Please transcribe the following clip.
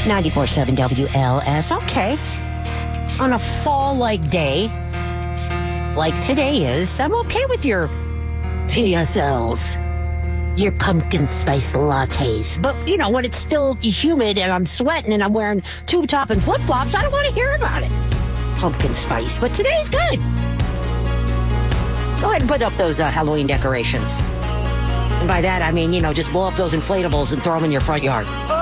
94.7 WLS. Okay. On a fall-like day, like today is, I'm okay with your TSLs, your pumpkin spice lattes. But, when it's still humid and I'm sweating and I'm wearing tube top and flip-flops, I don't want to hear about it. Pumpkin spice. But today's good. Go ahead and put up those Halloween decorations. And by that, I mean, just blow up those inflatables and throw them in your front yard.